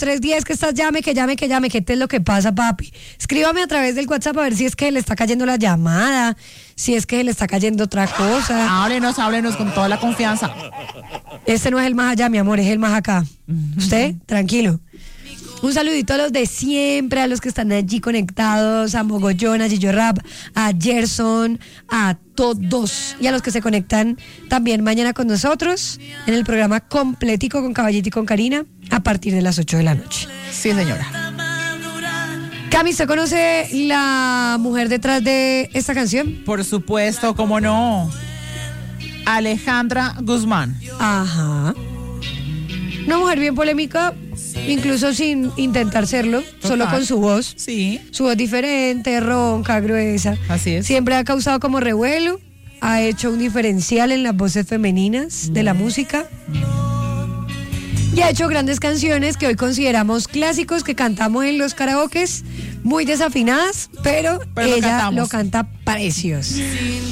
310 que estás llame, ¿qué es lo que pasa, papi? Escríbame a través del WhatsApp a ver si es que le está cayendo la llamada, si es que le está cayendo otra cosa. Háblenos con toda la confianza. Este no es el más allá, mi amor, es el más acá. Usted, tranquilo. Un saludito a los de siempre, a los que están allí conectados, a Mogollón, a Gillo Rap, a Gerson, a todos. Y a los que se conectan también mañana con nosotros en el programa completico con Caballito y con Karina a partir de las 8 de la noche. Sí, señora. Cami, ¿usted conoce la mujer detrás de esta canción? Por supuesto, cómo no. Alejandra Guzmán. Ajá. Una mujer bien polémica, incluso sin intentar serlo, solo con su voz. Sí. Su voz diferente, ronca, gruesa. Así es. Siempre ha causado como revuelo, ha hecho un diferencial en las voces femeninas de la música. Y ha hecho grandes canciones que hoy consideramos clásicos, que cantamos en los karaokes, muy desafinadas, pero ella lo canta precioso.